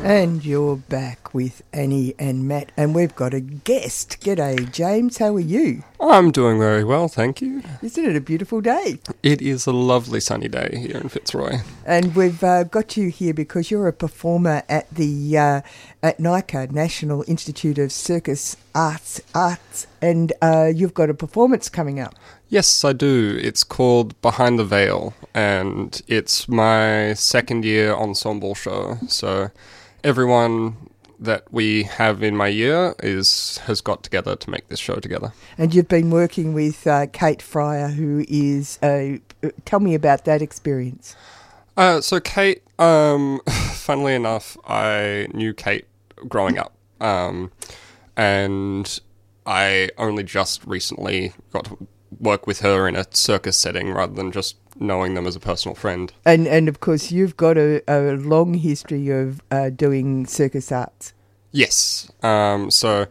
And you're back with Annie and Matt, and we've got a guest. G'day, James. How are you? I'm doing very well, thank you. Isn't it a beautiful day? It is a lovely sunny day here in Fitzroy. And we've got you here because you're a performer at the at NICA, National Institute of Circus Arts, and you've got a performance coming up. Yes, I do. It's called Behind the Veil, and it's my second year ensemble show. So everyone that we have in my year has got together to make this show together. And you've been working with Kate Fryer, who is tell me about that experience. So Kate, funnily enough, I knew Kate growing up, and I only just recently got to work with her in a circus setting rather than just knowing them as a personal friend. And of course, you've got a long history of doing circus arts. Yes. So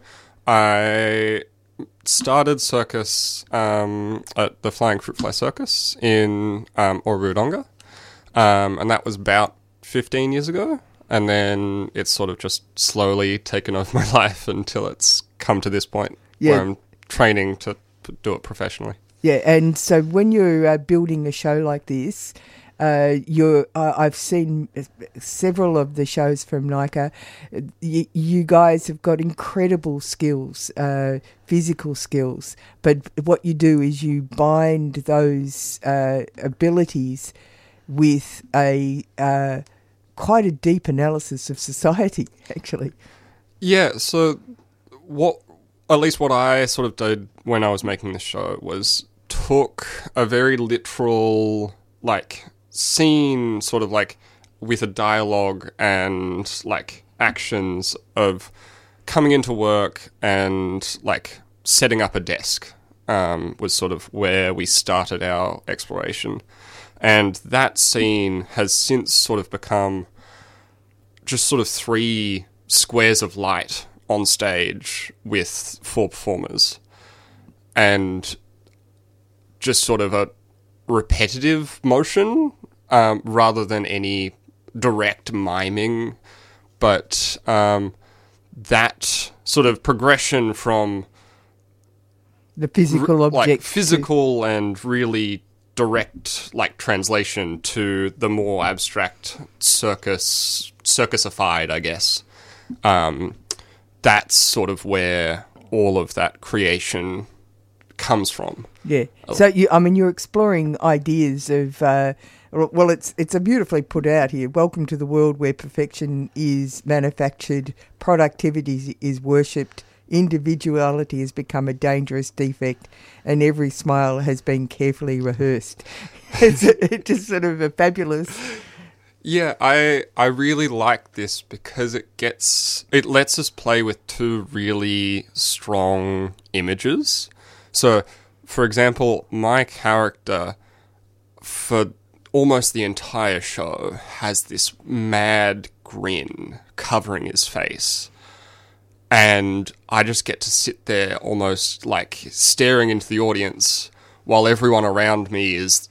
I started circus at the Flying Fruit Fly Circus in Oruwodonga, and that was about 15 years ago. And then it's sort of just slowly taken over my life until it's come to this point where I'm training to do it professionally. Yeah, and so when you're building a show like this, I've seen several of the shows from NICA. You guys have got incredible skills, physical skills, but what you do is you bind those abilities with a quite a deep analysis of society, actually. Yeah, so at least what I sort of did when I was making this show was took a very literal, scene sort of with a dialogue and actions of coming into work and setting up a desk was sort of where we started our exploration. And that scene has since sort of become just sort of 3 squares of light on stage with 4 performers. And just sort of a repetitive motion rather than any direct miming. But that sort of progression from the physical object, physical and really direct translation to the more abstract circusified, I guess. That's sort of where all of that creation comes from. Yeah. So you're exploring ideas of it's a beautifully put out here. Welcome to the world where perfection is manufactured, productivity is worshipped, individuality has become a dangerous defect, and every smile has been carefully rehearsed. It's just sort of a fabulous. Yeah, I really like this because it lets us play with 2 really strong images. So, for example, my character, for almost the entire show, has this mad grin covering his face. And I just get to sit there almost staring into the audience while everyone around me is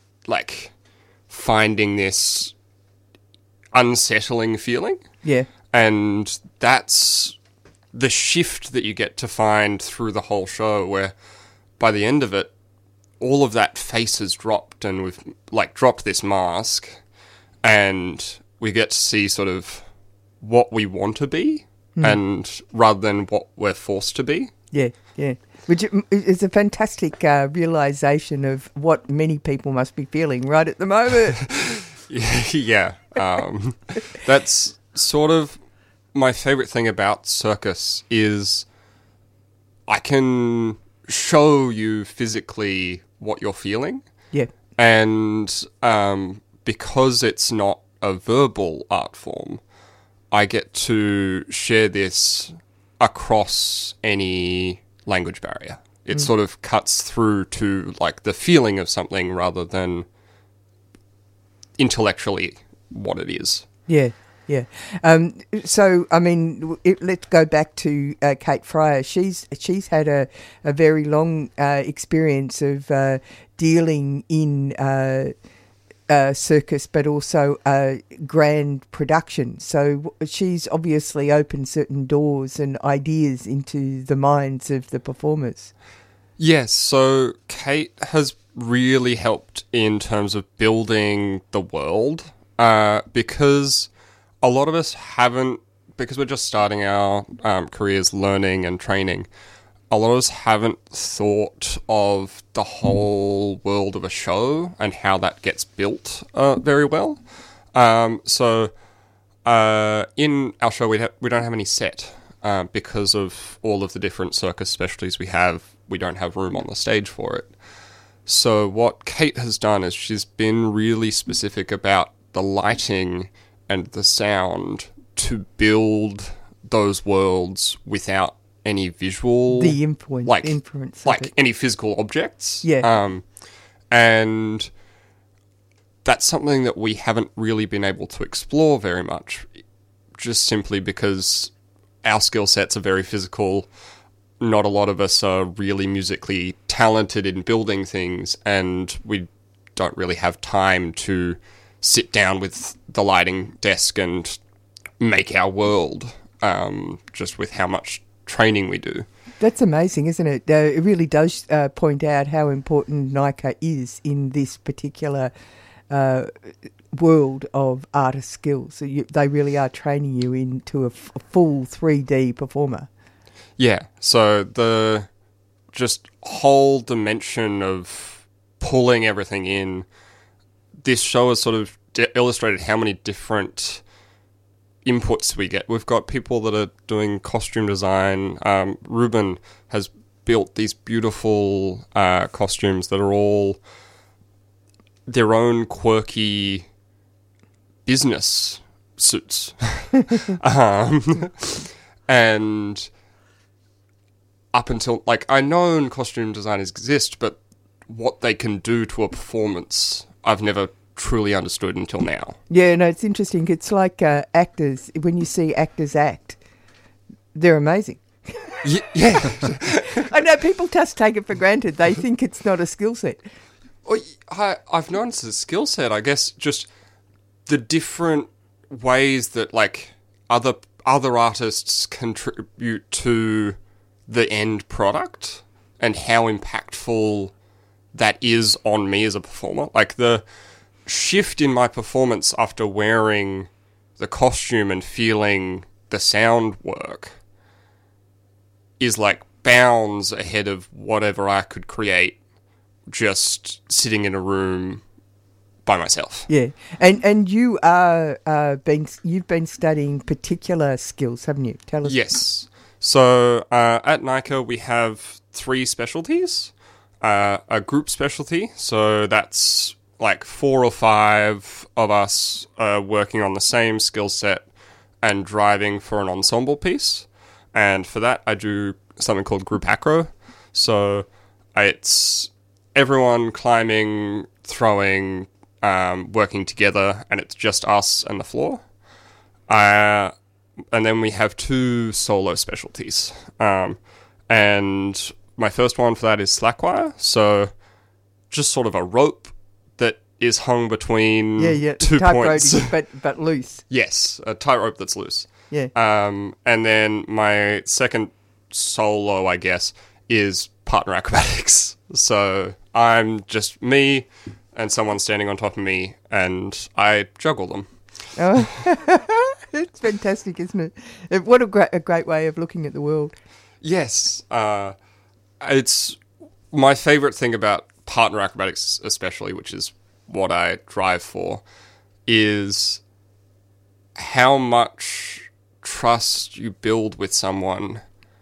finding this unsettling feeling. Yeah. And that's the shift that you get to find through the whole show, where by the end of it, all of that face has dropped and we've dropped this mask and we get to see sort of what we want to be and rather than what we're forced to be. Yeah, yeah. Which is a fantastic realisation of what many people must be feeling right at the moment. Yeah. That's sort of my favourite thing about circus is I can show you physically what you're feeling. Yeah. And because it's not a verbal art form, I get to share this across any language barrier. It sort of cuts through to the feeling of something rather than intellectually what it is. Yeah. Yeah. So, I mean, let's go back to Kate Fryer. She's had a very long experience of dealing in circus, but also a grand production. So she's obviously opened certain doors and ideas into the minds of the performers. Yes, so Kate has really helped in terms of building the world, because a lot of us haven't, because we're just starting our careers learning and training, a lot of us haven't thought of the whole world of a show and how that gets built very well. So in our show, we don't have any set because of all of the different circus specialties we have. We don't have room on the stage for it. So what Kate has done is she's been really specific about the lighting and the sound to build those worlds without any visual... The inference like any physical objects. Yeah. And that's something that we haven't really been able to explore very much, just simply because our skill sets are very physical. Not a lot of us are really musically talented in building things, and we don't really have time to sit down with the lighting desk and make our world, just with how much training we do. That's amazing, isn't it? It really does point out how important NICA is in this particular world of artist skills. So they really are training you into a full 3D performer. Yeah, so the just whole dimension of pulling everything in, this show has sort of illustrated how many different inputs we get. We've got people that are doing costume design. Ruben has built these beautiful costumes that are all their own quirky business suits. And up until, like, I know costume designers exist, but what they can do to a performance, I've never truly understood until now. Yeah, no, it's interesting. It's like actors. When you see actors act, they're amazing. Yeah. I know people just take it for granted. They think it's not a skill set. Well, I've noticed a skill set, I guess, just the different ways that, like, other artists contribute to the end product and how impactful that is on me as a performer. Like, the shift in my performance after wearing the costume and feeling the sound work is like bounds ahead of whatever I could create just sitting in a room by myself. Yeah, and you are you've been studying particular skills, haven't you? Tell us. Yes. So at NICA we have 3 specialties. A group specialty, so that's like 4 or 5 of us working on the same skill set and driving for an ensemble piece. And for that, I do something called group acro. So it's everyone climbing, throwing, working together, and it's just us and the floor. And then we have 2 solo specialties. And my first one for that is slackwire. So just sort of a rope that is hung between 2 points. but loose. Yes, a tightrope that's loose. Yeah. And then my second solo, I guess, is partner acrobatics. So I'm just me and someone standing on top of me, and I juggle them. Oh. It's fantastic, isn't it? What a great way of looking at the world. Yes. It's my favourite thing about partner acrobatics especially, which is what I drive for, is how much trust you build with someone,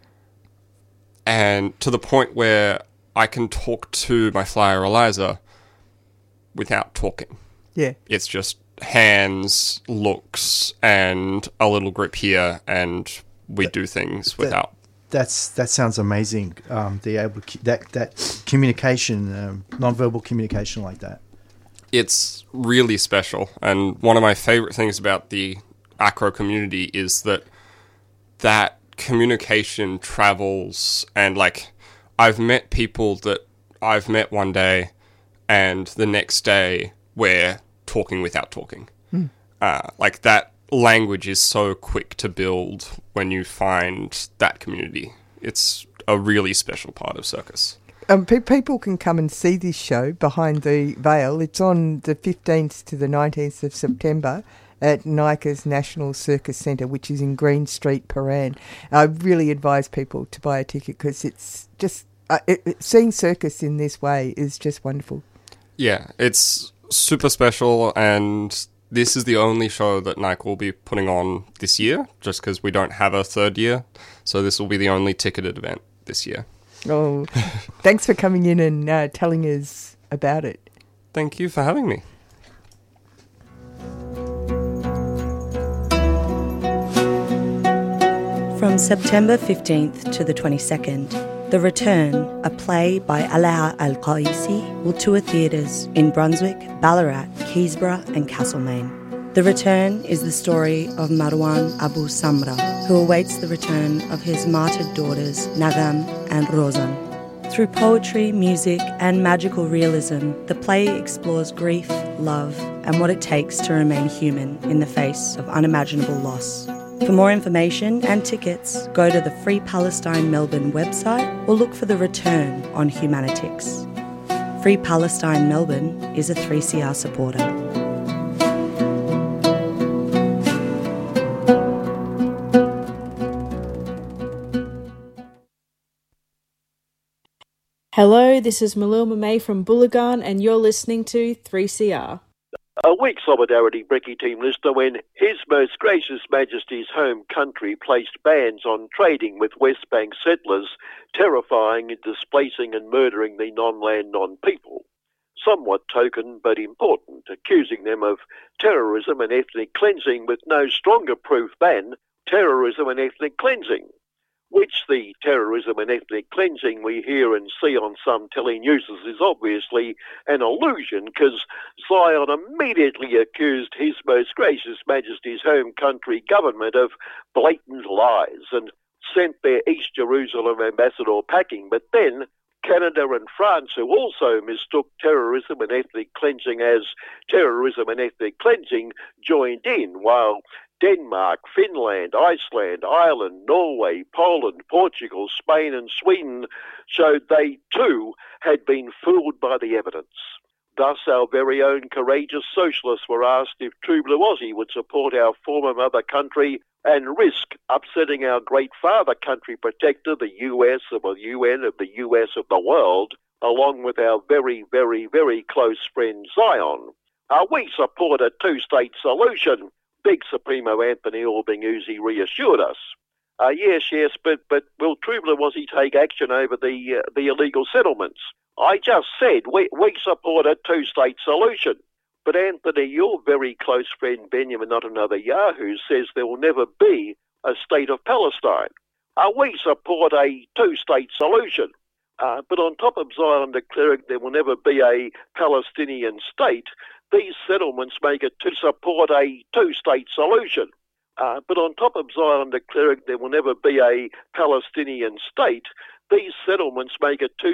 and to the point where I can talk to my flyer Eliza without talking. Yeah. It's just hands, looks, and a little grip here, and we do things without... That sounds amazing. That communication, non-verbal communication like that. It's really special, and one of my favorite things about the acro community is that communication travels, and like I've met people that I've met one day, and the next day we're talking without talking. Like that language is so quick to build when you find that community. It's a really special part of circus. People can come and see this show, Behind the Veil. It's on the 15th to the 19th of September at NICA's National Circus Centre, which is in Green Street, Paran. I really advise people to buy a ticket because it's just... seeing circus in this way is just wonderful. Yeah, it's super special, and this is the only show that NICA will be putting on this year, just because we don't have a third year. So this will be the only ticketed event this year. Oh, thanks for coming in and telling us about it. Thank you for having me. From September 15th to the 22nd, The Return, a play by Alaa Al-Qaisi, will tour theatres in Brunswick, Ballarat, Keysborough and Castlemaine. The Return is the story of Marwan Abu Samra, who awaits the return of his martyred daughters Nagam and Rozan. Through poetry, music and magical realism, the play explores grief, love and what it takes to remain human in the face of unimaginable loss. For more information and tickets, go to the Free Palestine Melbourne website or look for The Return on Humanitix. Free Palestine Melbourne is a 3CR supporter. Hello, this is Malilma May from Bullagarn and you're listening to 3CR. A weak solidarity Brekkie team listener when His Most Gracious Majesty's home country placed bans on trading with West Bank settlers, terrifying and displacing and murdering the non-land, non-people. Somewhat token but important, accusing them of terrorism and ethnic cleansing with no stronger proof than terrorism and ethnic cleansing. Which the terrorism and ethnic cleansing we hear and see on some telenews is obviously an illusion, because Zion immediately accused His Most Gracious Majesty's home country government of blatant lies and sent their East Jerusalem ambassador packing. But then Canada and France, who also mistook terrorism and ethnic cleansing as terrorism and ethnic cleansing, joined in, while Denmark, Finland, Iceland, Ireland, Norway, Poland, Portugal, Spain and Sweden showed they too had been fooled by the evidence. Thus our very own courageous socialists were asked if True Blue Aussie would support our former mother country and risk upsetting our great father country protector, the US of the UN of the US of the world, along with our very, very, very close friend Zion. We support a two-state solution, Big Supremo Anthony Albanese reassured us. Yes, but will True Blue Aussie take action over the illegal settlements? I just said we support a two-state solution. But Anthony, your very close friend Benjamin Not Another Yahoo says there will never be a state of Palestine. We support a two-state solution. But on top of Zion declaring there will never be a Palestinian state, these settlements make it to support a two-state solution. But on top of Zion declaring there will never be a Palestinian state, these settlements make it two